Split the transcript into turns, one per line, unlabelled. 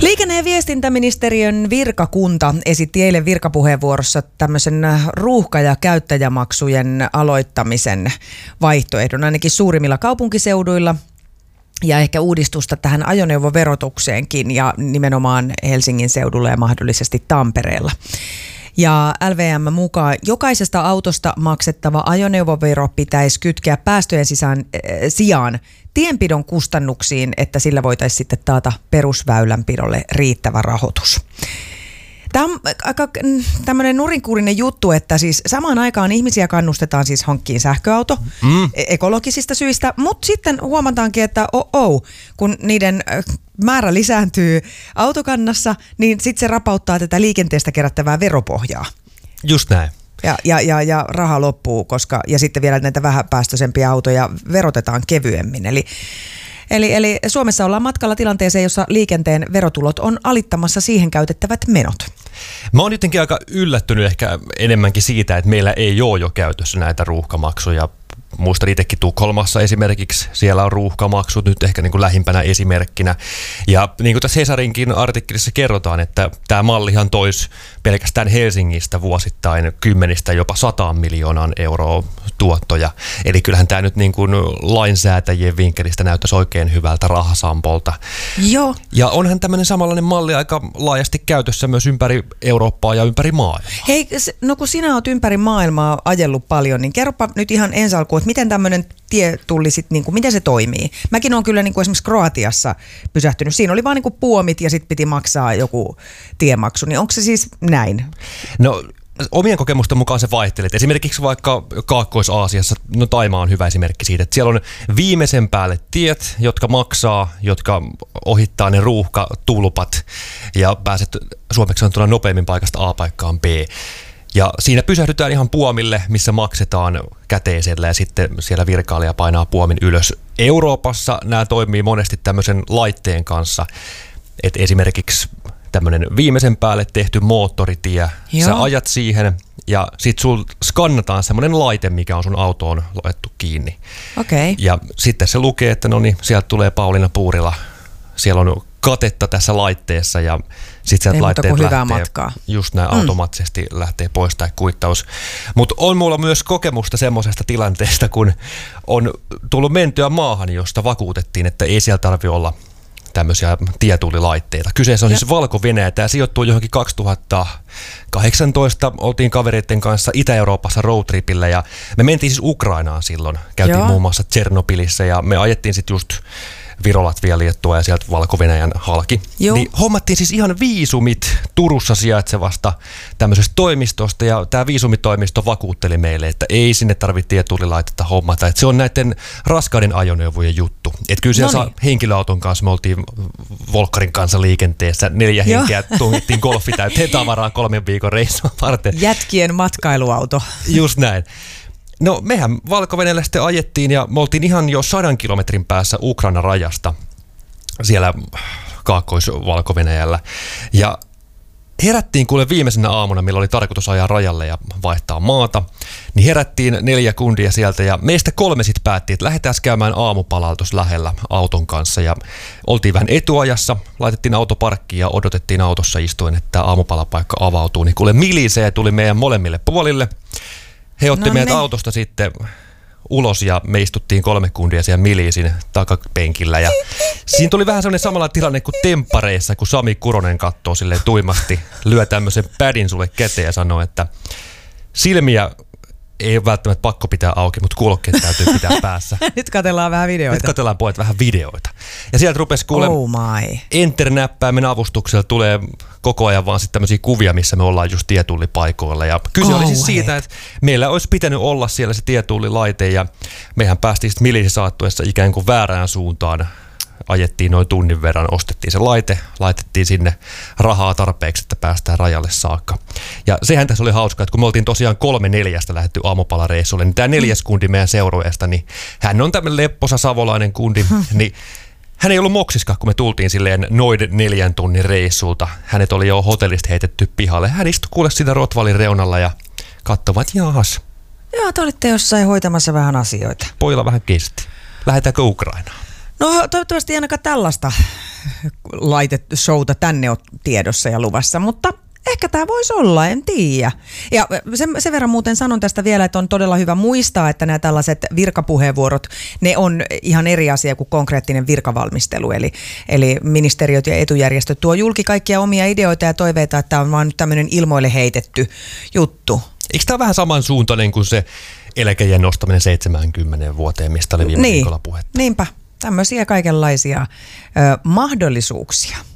Liikenne- ja viestintäministeriön virkakunta esitti eilen virkapuheenvuorossa tämmöisen ruuhka- ja käyttäjämaksujen aloittamisen vaihtoehdon ainakin suurimmilla kaupunkiseuduilla ja ehkä uudistusta tähän ajoneuvoverotukseenkin ja nimenomaan Helsingin seudulla ja mahdollisesti Tampereella. Ja LVM mukaan jokaisesta autosta maksettava ajoneuvovero pitäisi kytkeä päästöjen sijaan tienpidon kustannuksiin, että sillä voitaisiin sitten taata perusväylänpidolle riittävä rahoitus. Tämä on aika tämmöinen nurinkurinen juttu, että siis samaan aikaan ihmisiä kannustetaan siis hankkiin sähköauto ekologisista syistä, mutta sitten huomataankin, että kun niiden määrä lisääntyy autokannassa, niin sitten se rapauttaa tätä liikenteestä kerättävää veropohjaa.
Just näin.
Ja raha loppuu, ja sitten vielä näitä vähäpäästöisempiä autoja verotetaan kevyemmin. Eli Suomessa ollaan matkalla tilanteeseen, jossa liikenteen verotulot on alittamassa siihen käytettävät menot.
Mä oon jotenkin aika yllättynyt ehkä enemmänkin siitä, että meillä ei ole jo käytössä näitä ruuhkamaksuja. Muistan itsekin Tukholmassa esimerkiksi, siellä on ruuhkamaksut nyt ehkä niin kuin lähimpänä esimerkkinä. Ja niin kuin tässä Hesarinkin artikkelissa kerrotaan, että tämä mallihan toisi pelkästään Helsingistä vuosittain 10 jopa 100 miljoonaa euroa tuottoja. Eli kyllähän tämä nyt niin kuin lainsäätäjien vinkkelistä näyttäisi oikein hyvältä rahasampolta.
Joo.
Ja onhan tämmöinen samanlainen malli aika laajasti käytössä myös ympäri Eurooppaa ja ympäri maailmaa.
Hei, no kun sinä oot ympäri maailmaa ajellut paljon, niin kerropa nyt ihan ensi alkuun, että miten tämmöinen tietulli sitten, niin kuin, miten se toimii? Mäkin olen kyllä niin kuin esimerkiksi Kroatiassa pysähtynyt. Siinä oli vaan niin kuin puomit ja sitten piti maksaa joku tiemaksu. Niin onko se siis näin?
No omien kokemusten mukaan se vaihtelee. Esimerkiksi vaikka Kaakkois-Aasiassa, no Taimaa on hyvä esimerkki siitä, että siellä on viimeisen päälle tiet, jotka maksaa, jotka ohittaa ne ruuhkatulpat ja pääset suomeksi sanottuna nopeammin paikasta A paikkaan B. Ja siinä pysähdytään ihan puomille, missä maksetaan käteisellä ja sitten siellä virkailija painaa puomin ylös. Euroopassa nämä toimii monesti tämmöisen laitteen kanssa, että esimerkiksi tämmöinen viimeisen päälle tehty moottoritie, sä ajat siihen ja sit sul skannataan semmoinen laite, mikä on sun autoon laittu kiinni.
Okay.
Ja sitten se lukee, että no niin, sieltä tulee Pauliina Puurila, siellä on katetta tässä laitteessa ja sitten sieltä laitteet lähtee, just näin automaattisesti lähtee pois tai kuittaus. Mutta on mulla myös kokemusta semmoisesta tilanteesta, kun on tullut mentyä maahan, josta vakuutettiin, että ei siellä tarvitse olla tämmöisiä tietullilaitteita. Kyseessä on siis Valko-Venäjä. Tämä sijoittuu johonkin 2018. Oltiin kavereiden kanssa Itä-Euroopassa roadtripillä ja me mentiin siis Ukrainaan silloin. Käytiin muun muassa Tšernobylissa ja me ajettiin sitten just Viro-Latvia, Liettua ja sieltä Valko-Venäjän halki. Niin hommattiin siis ihan viisumit Turussa sijaitsevasta tämmöisestä toimistosta ja tämä viisumitoimisto vakuutteli meille, että ei sinne tarvitse tietullilaitetta hommata. Että se on näiden raskaiden ajoneuvojen juttu. Että kyllä siellä henkilöauton kanssa me oltiin Volkkarin kanssa liikenteessä. 4 henkeä tungittiin golfi täyteen tavaraa 3 viikon reissua varten.
Jätkien matkailuauto.
Just näin. No mehän Valko-Venäjällä sitten ajettiin ja me oltiin ihan jo 100 kilometrin päässä Ukrainan rajasta siellä Kaakkois-Valko-Venäjällä. Ja herättiin kuule viimeisenä aamuna, milloin oli tarkoitus ajaa rajalle ja vaihtaa maata, niin herättiin 4 kundia sieltä ja meistä 3 sitten päätti, että lähdetään käymään aamupalalla tuossa lähellä auton kanssa ja oltiin vähän etuajassa, laitettiin auto parkkiin ja odotettiin autossa istuen, että tämä aamupalapaikka avautuu, niin kuule milisee tuli meidän molemmille puolille. He otti meidät autosta sitten ulos ja me istuttiin 3 kundia siellä milisin takapenkillä. Ja siinä tuli vähän sellainen samalla tilanne kuin Temppareissa, kun Sami Kuronen katsoo silleen tuimasti, lyö tämmöisen pädin sulle käteen ja sanoo, että silmiä ei ole välttämättä pakko pitää auki, mutta kuulokkeet täytyy pitää päässä.
Nyt katsellaan vähän videoita.
Nyt katsellaan pojat vähän videoita. Ja sieltä rupesi Enter-näppäimen avustuksella tulee koko ajan vaan sitten tämmöisiä kuvia, missä me ollaan just tietullipaikoilla. Ja kyse oli siis siitä, että meillä olisi pitänyt olla siellä se tietullilaite ja mehän päästiin sitten milisisaattuessa ikään kuin väärään suuntaan. Ajettiin noin tunnin verran, ostettiin se laite, laitettiin sinne rahaa tarpeeksi, että päästään rajalle saakka. Ja sehän tässä oli hauska, että kun me oltiin tosiaan 3/4 lähdetty aamupalareissulle, niin tämä 4. kundi meidän seurueesta, niin hän on tämmöinen lepposa savolainen kundi, niin hän ei ollut moksiska, kun me tultiin silleen noin 4 tunnin reissulta. Hänet oli jo hotellista heitetty pihalle. Hän istui kuule siinä Rotvalin reunalla ja katsovat, jaahas.
Joo, te olitte jossain hoitamassa vähän asioita.
Pojilla vähän kesti. Lähdetäänkö Ukrainaan?
No toivottavasti ainakaan tällaista laitettu showta tänne on tiedossa ja luvassa, mutta ehkä tämä voisi olla, en tiedä. Ja sen verran muuten sanon tästä vielä, että on todella hyvä muistaa, että nämä tällaiset virkapuheenvuorot, ne on ihan eri asia kuin konkreettinen virkavalmistelu. Eli ministeriöt ja etujärjestöt tuo julki kaikkia omia ideoita ja toiveita, että tämä on vaan tämmöinen ilmoille heitetty juttu.
Eikö tämä vähän samansuuntainen kuin se eläkeiän nostaminen 70 vuoteen, mistä oli viime viikolla puhetta?
Niinpä. Tämmöisiä kaikenlaisia mahdollisuuksia.